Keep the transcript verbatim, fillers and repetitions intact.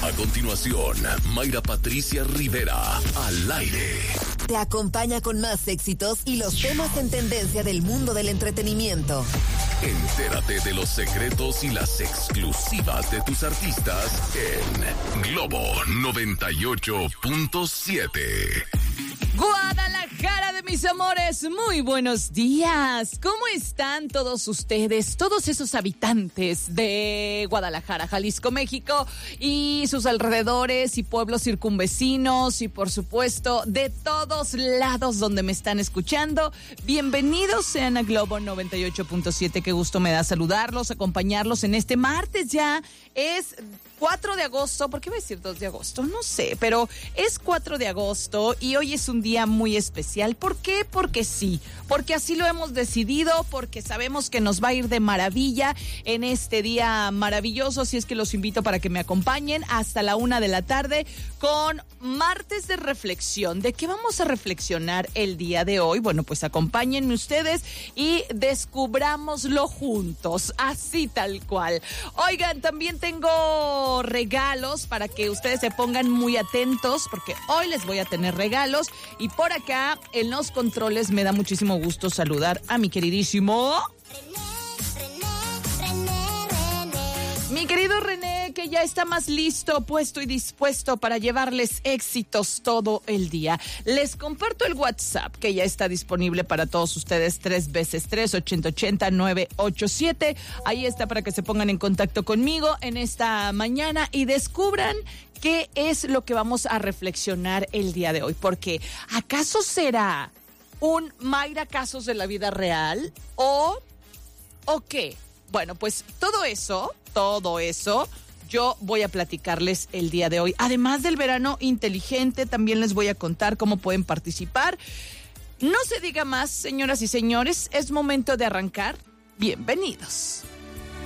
A continuación, Mayra Patricia Rivera, al aire. Te acompaña con más éxitos y los temas en tendencia del mundo del entretenimiento. Entérate de los secretos y las exclusivas de tus artistas en Globo noventa y ocho punto siete. Guadalajara de mis amores, muy buenos días. ¿Cómo están todos ustedes, todos esos habitantes de Guadalajara, Jalisco, México y sus alrededores y pueblos circunvecinos y por supuesto de todos lados donde me están escuchando? Bienvenidos sean a Globo noventa y ocho punto siete. Qué gusto me da saludarlos, acompañarlos en este martes. Ya es cuatro de agosto, ¿por qué voy a decir dos de agosto? No sé, pero es cuatro de agosto y hoy es un día muy especial. ¿Por qué? Porque sí, porque así lo hemos decidido, porque sabemos que nos va a ir de maravilla en este día maravilloso, así es que los invito para que me acompañen hasta la una de la tarde con martes de reflexión. ¿De qué vamos a reflexionar el día de hoy? Bueno, pues acompáñenme ustedes y descubrámoslo juntos, así tal cual. Oigan, también tengo regalos para que ustedes se pongan muy atentos porque hoy les voy a tener regalos y por acá en los controles me da muchísimo gusto saludar a mi queridísimo mi querido René, que ya está más listo, puesto y dispuesto para llevarles éxitos todo el día. Les comparto el WhatsApp que ya está disponible para todos ustedes, tres veces tres, ochenta ochenta, nueve ocho siete. Ahí está para que se pongan en contacto conmigo en esta mañana y descubran qué es lo que vamos a reflexionar el día de hoy. Porque ¿acaso será un Mayra Casos de la vida real o, o qué? Bueno, pues todo eso, todo eso, yo voy a platicarles el día de hoy. Además del verano inteligente, también les voy a contar cómo pueden participar. No se diga más, señoras y señores, es momento de arrancar. Bienvenidos.